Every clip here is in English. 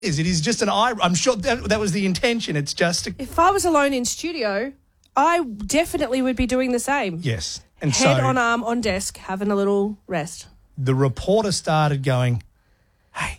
It is just an eye. I'm sure that was the intention. It's just If I was alone in studio, I definitely would be doing the same. yes. And Head so on arm on desk, having a little rest. the reporter started going, hey.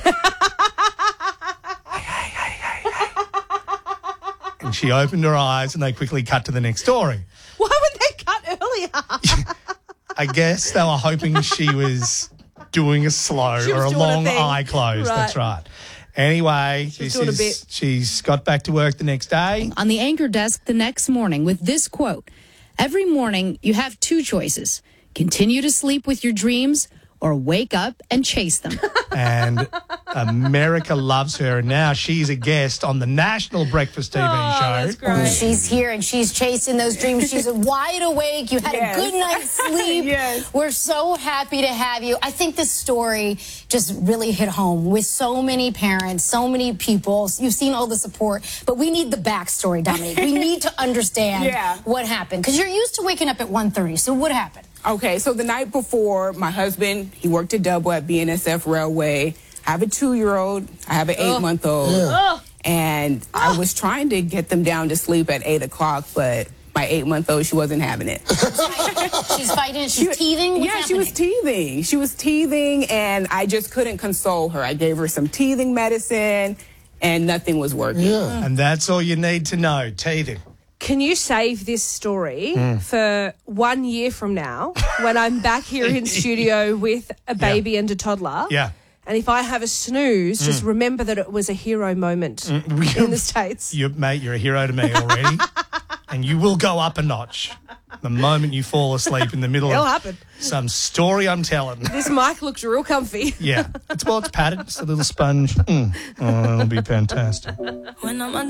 And she opened her eyes and they quickly cut to the next story. Why would they cut earlier? I guess they were hoping she was doing a slow She was or a doing a long thing. eye close. Right. That's right. Anyway, doing a bit. she's got back to work the next day. On the anchor desk the next morning with this quote, "Every morning you have two choices. Continue to sleep with your dreams or wake up and chase them." And America loves her. And now she's a guest on the national breakfast TV show. That's great. She's here and she's chasing those dreams. She's wide awake. You had a good night's sleep. Yes. We're so happy to have you. I think this story just really hit home with so many parents, so many people. You've seen all the support, but we need the backstory, Dominique. We need to understand what happened. Because you're used to waking up at 1:30. So what happened? Okay, so the night before, my husband, he worked at Double at BNSF Railway. I have a 2-year-old. I have an 8-month-old. And I was trying to get them down to sleep at 8 o'clock, but my 8-month-old, she wasn't having it. She's fighting. She's teething. What's She was happening? teething. She was teething, and I just couldn't console her. I gave her some teething medicine, and nothing was working. And that's all you need to know, teething. Can you save this story for 1 year from now when I'm back here in studio with a baby and a toddler? Yeah. And if I have a snooze, just remember that it was a hero moment in the States. Mate, you're a hero to me already. And you will go up a notch the moment you fall asleep in the middle It'll of happen. some story I'm telling. This mic looks real comfy. Yeah. It's padded. It's a little sponge. Oh, that'll be fantastic. When I'm